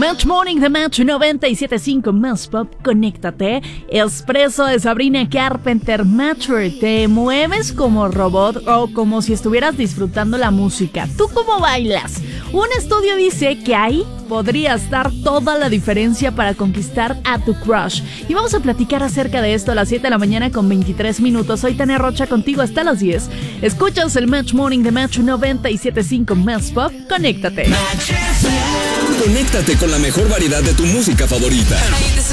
Match Morning de Match 97.5 Más Pop, conéctate. Expreso de Sabrina Carpenter. Matcher, te mueves como robot o como si estuvieras disfrutando la música. ¿Tú cómo bailas? Un estudio dice que ahí podría estar toda la diferencia para conquistar a tu crush. Y vamos a platicar acerca de esto a las 7 de la mañana con 23 minutos. Soy Tania Rocha contigo hasta las 10. Escuchas el Match Morning de Match 97.5 Más Pop, conéctate. Conéctate con la mejor variedad de tu música favorita.